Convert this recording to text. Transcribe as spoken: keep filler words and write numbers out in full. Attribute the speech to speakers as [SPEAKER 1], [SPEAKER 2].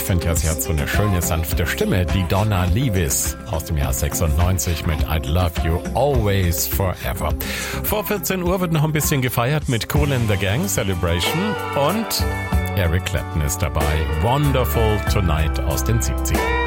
[SPEAKER 1] finde ja, sie hat so eine schöne, sanfte Stimme, die Donna Leavis aus dem Jahr sechsundneunzig mit I'd Love You Always Forever. Vor vierzehn Uhr wird noch ein bisschen gefeiert mit Kool and the Gang Celebration und Eric Clapton ist dabei. Wonderful Tonight aus den siebzigern.